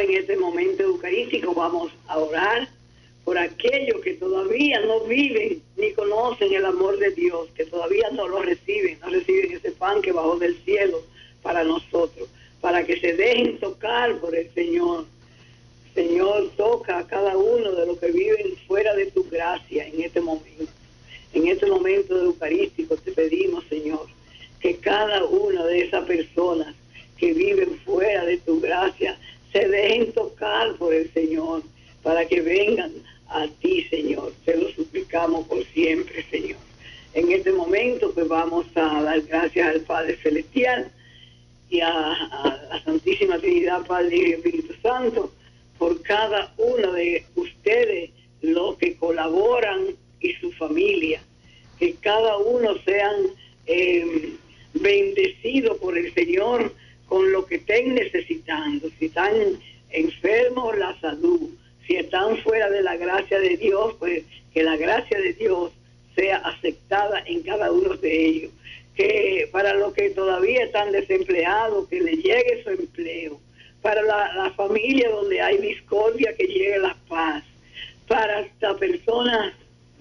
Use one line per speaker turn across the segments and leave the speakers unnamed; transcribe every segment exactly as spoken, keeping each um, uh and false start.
en este momento eucarístico vamos a orar por aquellos que todavía no viven ni conocen el amor de Dios, que todavía no lo reciben, no reciben ese pan que bajó del cielo para nosotros, para que se dejen tocar por el Señor. Señor, toca a cada uno de los que viven fuera de tu gracia en este momento. En este momento eucarístico te pedimos, Señor, que cada una de esas personas que viven fuera de tu gracia se dejen tocar por el Señor, para que vengan a ti, Señor. Te lo suplicamos por siempre, Señor. En este momento pues vamos a dar gracias al Padre Celestial y a, a la Santísima Trinidad, Padre y Espíritu Santo, por cada uno de ustedes, los que colaboran y su familia, que cada uno sean eh, bendecidos por el Señor con lo que estén necesitando. Si están enfermos, la salud. Si están fuera de la gracia de Dios, pues que la gracia de Dios sea aceptada en cada uno de ellos. Que para los que todavía están desempleados, que les llegue su empleo. Para la, la familia donde hay discordia, que llegue la paz. Para esta persona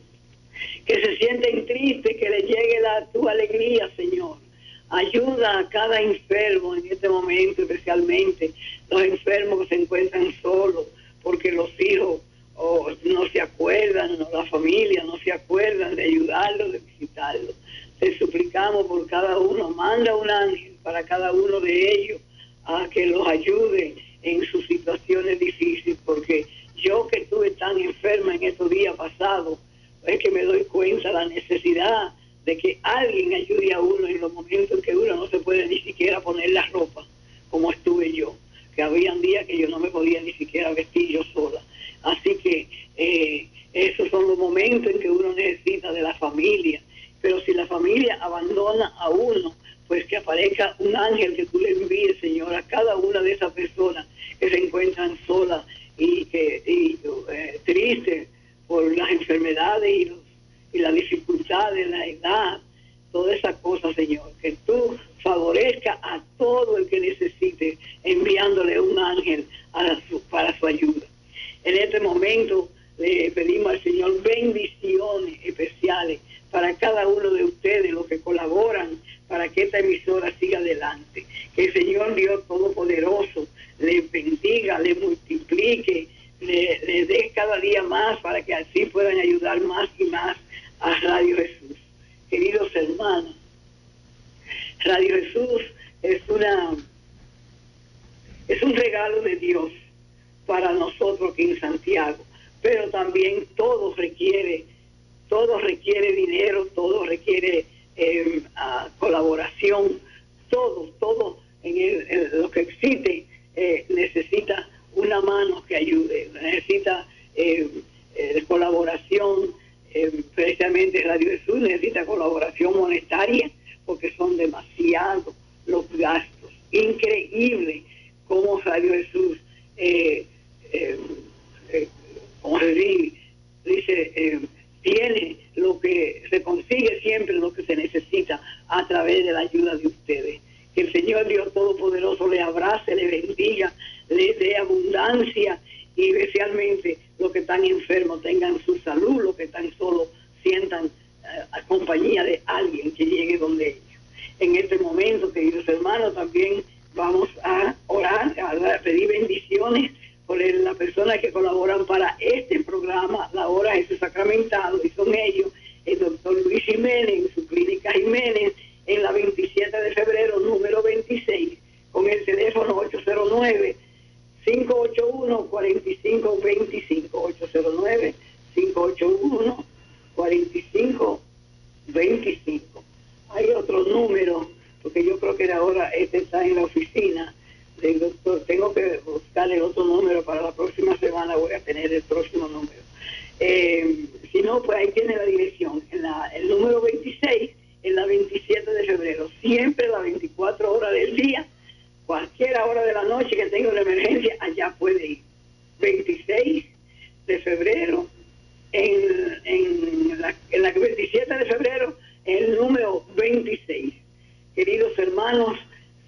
que se sienten tristes, que les llegue la, tu alegría, Señor. Ayuda a cada enfermo en este momento, especialmente los enfermos que se encuentran solos, porque los hijos oh, no se acuerdan, no, la familia no se acuerdan de ayudarlos, de visitarlos. Te suplicamos por cada uno, manda un ángel para cada uno de ellos, a que los ayude en sus situaciones difíciles, porque yo que estuve tan enferma en estos días pasados, es que me doy cuenta de la necesidad de que alguien ayude a uno en los momentos en que uno no se puede ni siquiera poner la ropa, como estuve yo, que habían días que yo no me podía ni siquiera vestir yo sola. Así que eh, esos son los momentos en que uno necesita de la familia, pero si la familia abandona a uno, pues que aparezca un ángel que tú le envíes, Señor, a cada una de esas personas que se encuentran solas y que y, eh, tristes por las enfermedades y, los, y las dificultades, la edad, todas esas cosas, Señor, que tú favorezca a todo el que necesite, enviándole un ángel a su, para su ayuda. En este momento le pedimos al Señor bendiciones especiales para cada uno de ustedes, los que colaboran para que esta emisora siga adelante. Que el Señor Dios Todopoderoso le bendiga, le multiplique, le, le dé cada día más para que así puedan ayudar más y más a Radio Jesús. Queridos hermanos, Radio Jesús es una es un regalo de Dios para nosotros aquí en Santiago, pero también todo requiere todo requiere dinero, todo requiere eh, colaboración, todo, todo en, el, en lo que existe eh, necesita una mano que ayude, necesita eh, eh, colaboración, eh, precisamente Radio Jesús necesita colaboración monetaria, porque son demasiados los gastos. Increíble cómo Radio Jesús, eh, eh, eh, como se dice, dice eh, tiene lo que se consigue siempre, lo que se necesita a través de la ayuda de ustedes. Que el Señor Dios Todopoderoso le abrace, le bendiga, le dé abundancia y especialmente los que están enfermos tengan su salud, los que están solos sientan uh, a compañía de alguien que llegue donde ellos. En este momento, queridos hermanos, también vamos a orar, a pedir bendiciones por las personas que colaboran para este programa, La Hora Jesús Sacramentado, y son ellos, el doctor Luis Jiménez, en su clínica Jiménez, en la veintisiete de febrero, número veintiséis, con el teléfono ocho cero nueve, cinco ocho uno, cuatro cinco dos cinco, ocho cero nueve, cinco ocho uno, cuatro cinco dos cinco. Hay otro número, porque yo creo que ahora este está en la oficina del doctor. Tengo que buscar el otro número para la próxima semana, voy a tener el próximo número. Eh, si no, pues ahí tiene la dirección, en la, el número veintiséis, en la veintisiete de febrero, siempre las veinticuatro horas del día, cualquier hora de la noche que tenga una emergencia, allá puede ir. veintiséis de febrero, en, en, la, en la veintisiete de febrero, el número veintiséis. Queridos hermanos,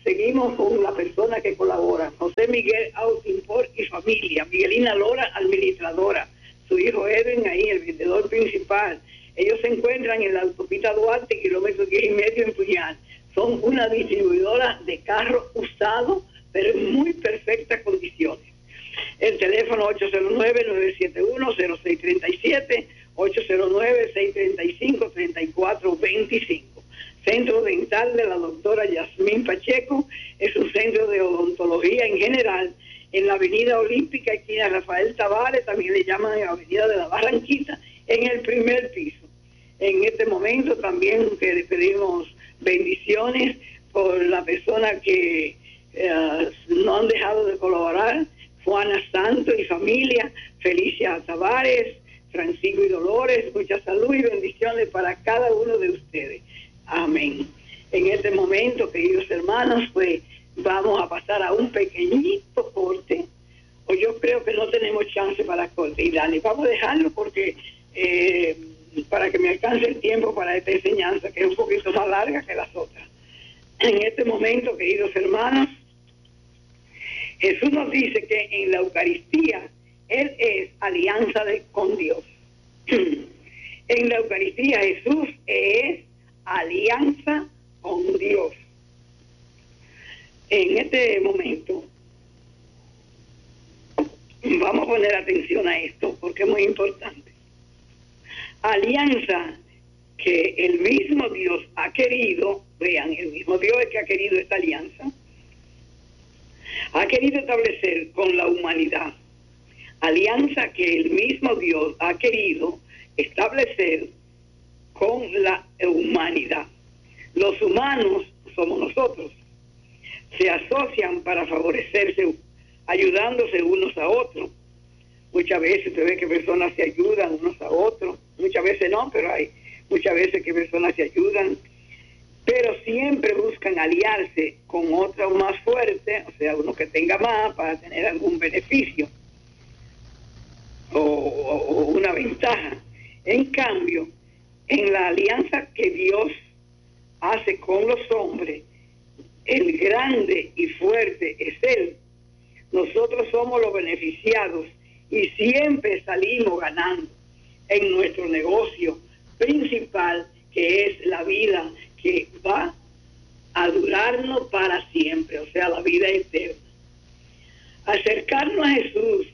seguimos con la persona que colabora. José Miguel Autimpor y familia. Miguelina Lora, administradora. Su hijo Edwin ahí, el vendedor principal. Ellos se encuentran en la autopista Duarte, kilómetro diez y medio en Puñal. Son una distribuidora de carros usados, pero en muy perfectas condiciones. El teléfono ocho cero nueve, nueve siete uno, cero seis tres siete, ocho cero nueve, seis tres cinco, tres cuatro dos cinco. Centro Dental de la doctora Yasmín Pacheco es un centro de odontología en general en la avenida Olímpica, esquina Rafael Tavares, también le llaman la avenida de la Barranquita, en el primer piso. En este momento también que pedimos bendiciones por la persona que eh, no han dejado de colaborar, Juana Santos y familia, Felicia Tavares, Francisco y Dolores, mucha salud y bendiciones para cada uno de ustedes. Amén. En este momento, queridos hermanos, pues vamos a pasar a un pequeñito corte, o yo creo que no tenemos chance para corte, y Dani, vamos a dejarlo porque eh, para que me alcance el tiempo para esta enseñanza, que es un poquito más larga que las otras. En este momento, queridos hermanos, Jesús nos dice que en la Eucaristía Él es alianza de, con Dios. En la Eucaristía Jesús es alianza con Dios. En este momento vamos a poner atención a esto porque es muy importante. Alianza que el mismo Dios ha querido, vean, el mismo Dios es que ha querido esta alianza, ha querido establecer con la humanidad. Alianza que el mismo Dios ha querido establecer con la humanidad. Los humanos somos nosotros. Se asocian para favorecerse, ayudándose unos a otros. Muchas veces usted ve que personas se ayudan unos a otros. Muchas veces no, pero hay muchas veces que personas se ayudan. Pero siempre buscan aliarse con otro más fuerte, o sea, uno que tenga más para tener algún beneficio o, o, o una ventaja. En cambio, en la alianza que Dios hace con los hombres, el grande y fuerte es Él. Nosotros somos los beneficiados y siempre salimos ganando en nuestro negocio principal, que es la vida que va a durarnos para siempre, o sea, la vida eterna. Acercarnos a Jesús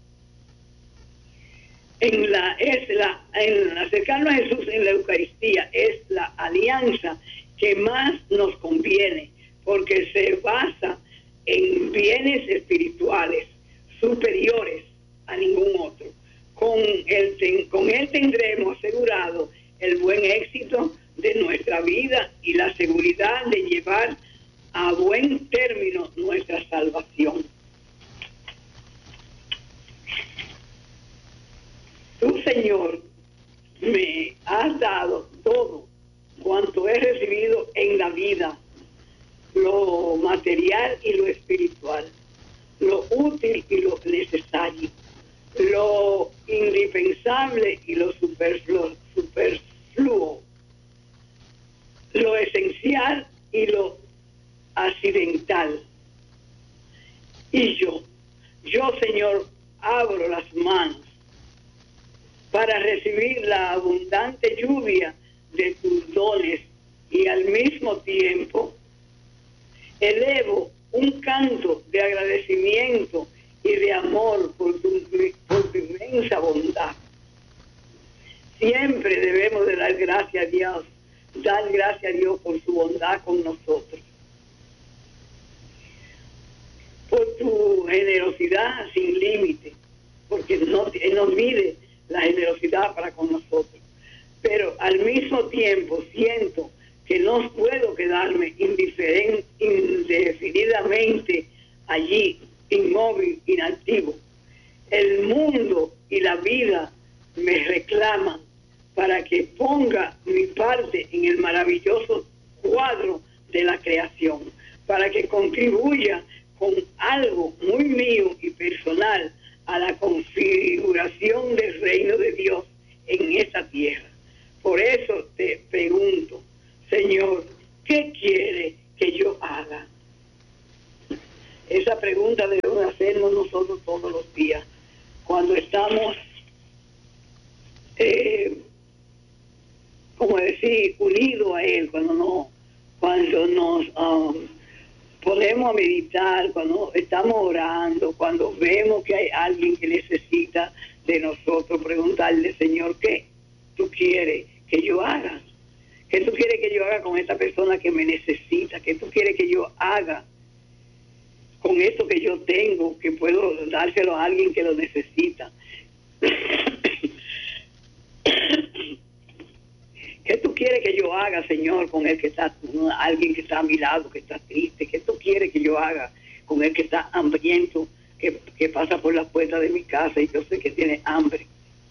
en la es la en acercarnos a Jesús en la Eucaristía es la alianza que más nos conviene, porque se basa en bienes espirituales superiores a ningún otro. Con él, ten, con él tendremos asegurado el buen éxito de nuestra vida y la seguridad de llevar a buen término nuestra salvación. Tú, Señor, me has dado todo cuanto he recibido en la vida, lo material y lo espiritual, lo útil y lo necesario, lo indispensable y lo superfluo, superfluo, lo esencial y lo accidental. Y yo, yo, Señor, abro las manos para recibir la abundante lluvia de tus dones y al mismo tiempo elevo un canto de agradecimiento y de amor por tu, por tu inmensa bondad. Siempre debemos de dar gracias a Dios, dar gracias a Dios por su bondad con nosotros, por tu generosidad sin límite, porque no, no mide la generosidad para con nosotros. Pero al mismo tiempo siento que no puedo quedarme indiferente, indefinidamente allí, inmóvil, inactivo. El mundo y la vida me reclaman para que ponga mi parte en el maravilloso cuadro de la creación, para que contribuya con algo muy mío y personal a la configuración del reino de Dios en esta tierra. Por eso te pregunto, Señor, ¿qué quiere que yo haga? Esa pregunta debemos hacernos nosotros todos los días. Cuando estamos, eh, como decir, unidos a Él, cuando, no, cuando nos um, ponemos a meditar, cuando estamos orando, cuando vemos que hay alguien que necesita de nosotros, preguntarle, Señor, ¿qué tú quieres que yo haga? ¿Qué tú quieres que yo haga con esta persona que me necesita? ¿Qué tú quieres que yo haga con esto que yo tengo, que puedo dárselo a alguien que lo necesita? ¿Qué tú quieres que yo haga, Señor, con el que está, alguien que está a mi lado, que está triste? ¿Qué tú quieres que yo haga con el que está hambriento, que, que pasa por la puerta de mi casa y yo sé que tiene hambre?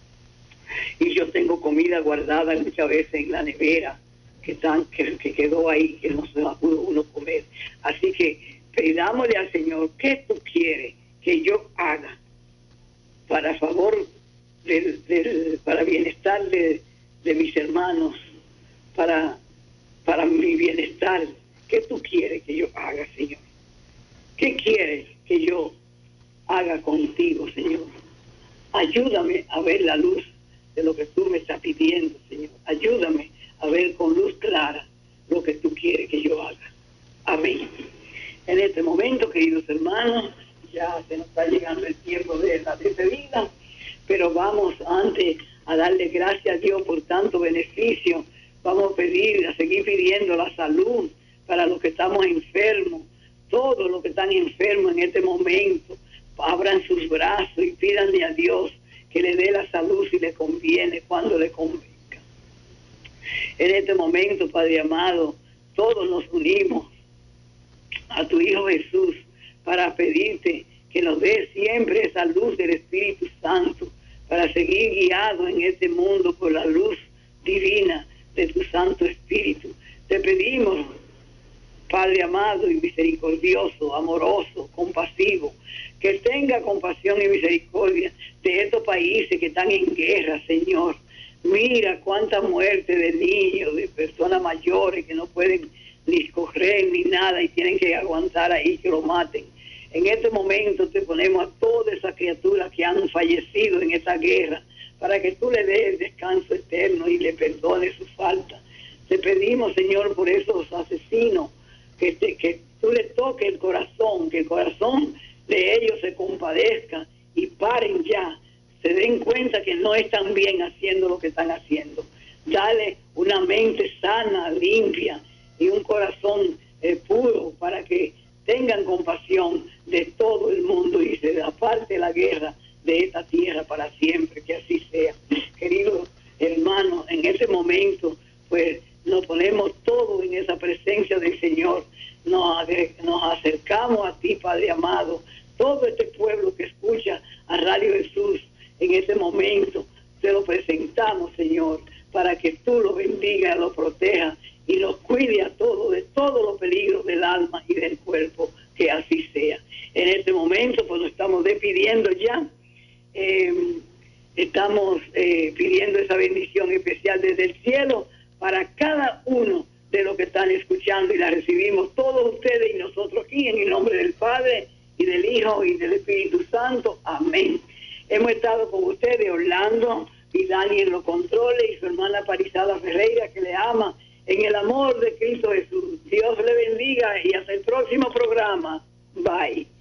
Y yo tengo comida guardada muchas veces en la nevera, que, están, que, que quedó ahí, que no se la pudo uno comer. Así que pidámosle al Señor, ¿qué tú quieres que yo haga para favor, del, del, para bienestar de, de mis hermanos, para, para mi bienestar? ¿Qué tú quieres que yo haga, Señor? ¿Qué quieres que yo haga contigo, Señor? Ayúdame a ver la luz de lo que tú me estás pidiendo, Señor. Ayúdame a ver con luz clara lo que tú quieres que yo haga. Amén. En este momento, queridos hermanos, ya se nos está llegando el tiempo de la despedida, pero vamos antes a darle gracias a Dios por tanto beneficio. Vamos a pedir, a seguir pidiendo la salud para los que estamos enfermos, todos los que están enfermos en este momento. Abran sus brazos y pídanle a Dios que le dé la salud si le conviene, cuando le convenga. En este momento, Padre amado, todos nos unimos a tu Hijo Jesús para pedirte que nos dé siempre esa luz del Espíritu Santo para seguir guiados en este mundo por la luz divina de tu Santo Espíritu. Te pedimos, Padre amado y misericordioso, amoroso, compasivo, que tenga compasión y misericordia de estos países que están en guerra, Señor. Mira cuánta muerte de niños, de personas mayores que no pueden ni correr ni nada y tienen que aguantar ahí que lo maten. En este momento te ponemos a todas esas criaturas que han fallecido en esta guerra para que tú le des el descanso eterno y le perdones su falta. Te pedimos, Señor, por esos asesinos, que, te, que tú le toques el corazón, que el corazón de ellos se compadezca y paren ya, se den cuenta que no están bien haciendo lo que están haciendo. Dale una mente sana, limpia y un corazón eh, puro para que tengan compasión de todo el mundo y se aparte la guerra de esta tierra para siempre, que así sea. Queridos hermanos, en este momento pues nos ponemos todos en esa presencia del Señor, nos, nos acercamos a ti, Padre amado, todo este pueblo que escucha a Radio Jesús en ese momento, te lo presentamos, Señor, para que tú lo bendigas, lo protejas y los cuide a todos de todos los peligros del alma y del cuerpo, que así sea. En este momento pues nos estamos despidiendo ya, eh, estamos eh, pidiendo esa bendición especial desde el cielo para cada uno de los que están escuchando, y la recibimos todos ustedes y nosotros aquí en el nombre del Padre y del Hijo y del Espíritu Santo. Amén. Hemos estado con ustedes, Orlando y Dani en los controles, y su hermana Parizada Ferreira, que le ama en el amor de Cristo Jesús. Dios le bendiga y hasta el próximo programa. Bye.